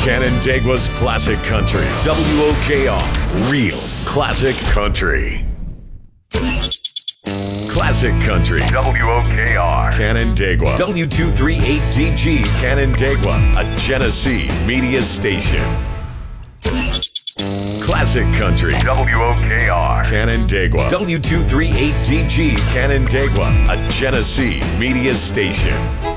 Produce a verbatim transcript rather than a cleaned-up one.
Canandaigua's Classic Country. W O K R. Real Classic Country. Classic Country. W O K R. Canandaigua. W two thirty-eight D G. Canandaigua. A Genesee media station. Classic Country. W O K R. Canandaigua. W two thirty-eight D G. Canandaigua. A Genesee media station.